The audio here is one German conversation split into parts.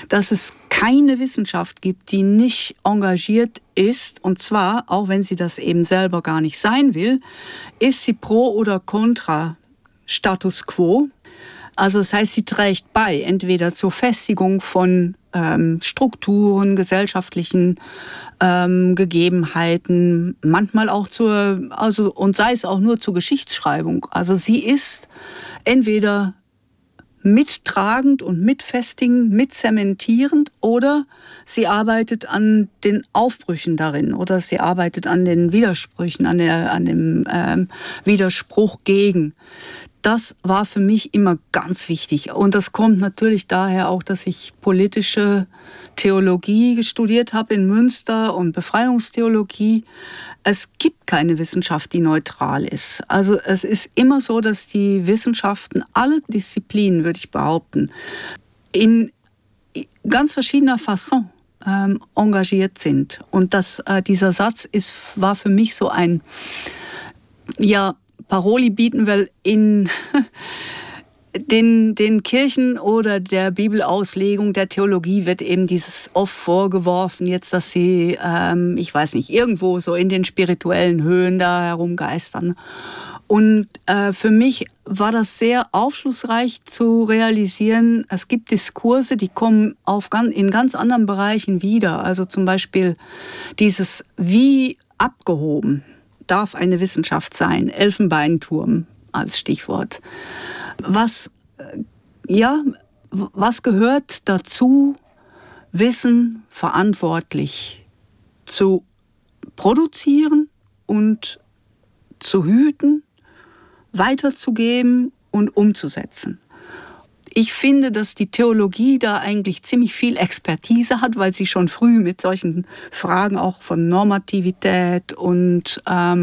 dass es keine Wissenschaft gibt, die nicht engagiert ist, und zwar, auch wenn sie das eben selber gar nicht sein will, ist sie pro oder contra Status quo. Also das heißt, sie trägt bei, entweder zur Festigung von Strukturen, gesellschaftlichen Gegebenheiten, manchmal auch und sei es auch nur zur Geschichtsschreibung. Also sie ist entweder mittragend und mitfestigend, mitzementierend, oder sie arbeitet an den Aufbrüchen darin, oder sie arbeitet an den Widersprüchen, an dem Widerspruch gegen. Das war für mich immer ganz wichtig. Und das kommt natürlich daher auch, dass ich politische Theologie studiert habe in Münster und Befreiungstheologie. Es gibt keine Wissenschaft, die neutral ist. Also es ist immer so, dass die Wissenschaften, alle Disziplinen, würde ich behaupten, in ganz verschiedener Fasson engagiert sind. Und dieser Satz war für mich so ein, Paroli bieten, weil in den Kirchen oder der Bibelauslegung, der Theologie wird eben dieses oft vorgeworfen, jetzt, dass sie, ich weiß nicht, irgendwo so in den spirituellen Höhen da herumgeistern. Und für mich war das sehr aufschlussreich zu realisieren, es gibt Diskurse, die kommen in ganz anderen Bereichen wieder. Also zum Beispiel dieses, wie abgehoben darf eine Wissenschaft sein? Elfenbeinturm als Stichwort. Was gehört dazu, Wissen verantwortlich zu produzieren und zu hüten, weiterzugeben und umzusetzen? Ich finde, dass die Theologie da eigentlich ziemlich viel Expertise hat, weil sie schon früh mit solchen Fragen auch von Normativität und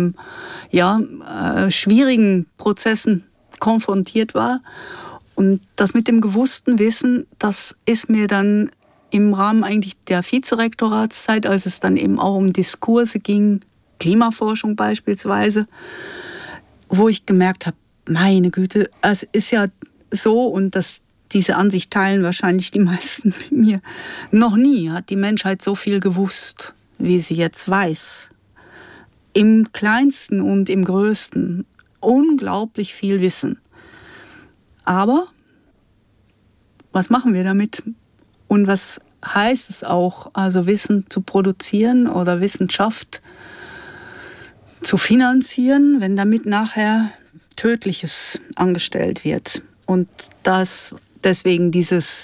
schwierigen Prozessen konfrontiert war. Und das mit dem gewussten Wissen, das ist mir dann im Rahmen eigentlich der Vizerektoratszeit, als es dann eben auch um Diskurse ging, Klimaforschung beispielsweise, wo ich gemerkt habe, meine Güte, es ist ja so, und diese Ansicht teilen wahrscheinlich die meisten mit mir, noch nie hat die Menschheit so viel gewusst, wie sie jetzt weiß. Im Kleinsten und im Größten unglaublich viel Wissen. Aber was machen wir damit? Und was heißt es auch, also Wissen zu produzieren oder Wissenschaft zu finanzieren, wenn damit nachher Tödliches angestellt wird? Und deswegen dieses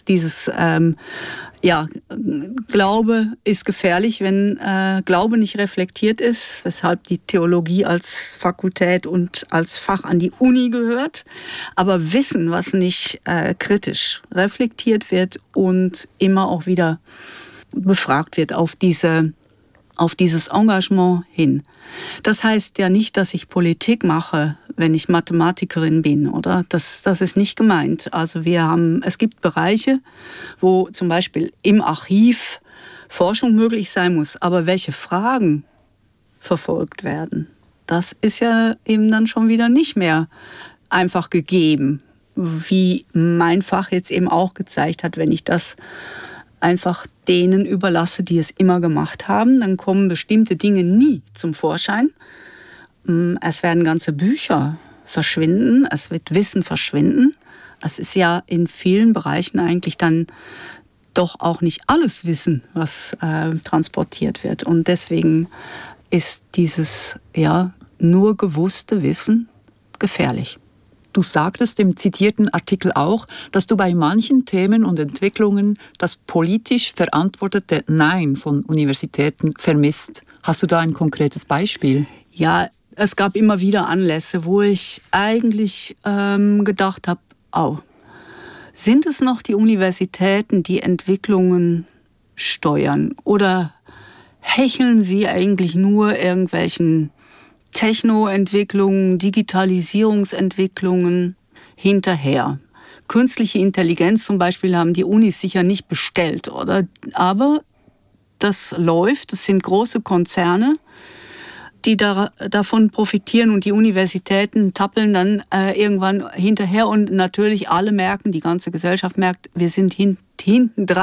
Glaube ist gefährlich, wenn Glaube nicht reflektiert ist, weshalb die Theologie als Fakultät und als Fach an die Uni gehört. Aber Wissen, was nicht kritisch reflektiert wird und immer auch wieder befragt wird auf dieses Engagement hin. Das heißt ja nicht, dass ich Politik mache, wenn ich Mathematikerin bin, oder? Das ist nicht gemeint. Also es gibt Bereiche, wo zum Beispiel im Archiv Forschung möglich sein muss, aber welche Fragen verfolgt werden, das ist ja eben dann schon wieder nicht mehr einfach gegeben, wie mein Fach jetzt eben auch gezeigt hat. Wenn ich das einfach denen überlasse, die es immer gemacht haben, dann kommen bestimmte Dinge nie zum Vorschein. Es werden ganze Bücher verschwinden, es wird Wissen verschwinden. Es ist ja in vielen Bereichen eigentlich dann doch auch nicht alles Wissen, was transportiert wird. Und deswegen ist dieses nur gewusste Wissen gefährlich. Du sagtest im zitierten Artikel auch, dass du bei manchen Themen und Entwicklungen das politisch verantwortete Nein von Universitäten vermisst. Hast du da ein konkretes Beispiel? Ja, es gab immer wieder Anlässe, wo ich eigentlich gedacht habe, sind es noch die Universitäten, die Entwicklungen steuern? Oder hecheln sie eigentlich nur irgendwelchen Techno-Entwicklungen, Digitalisierungsentwicklungen hinterher? Künstliche Intelligenz zum Beispiel haben die Unis sicher nicht bestellt, oder? Aber das läuft, das sind große Konzerne, die davon profitieren, und die Universitäten tappeln dann irgendwann hinterher, und natürlich alle merken, die ganze Gesellschaft merkt, wir sind hinten dran.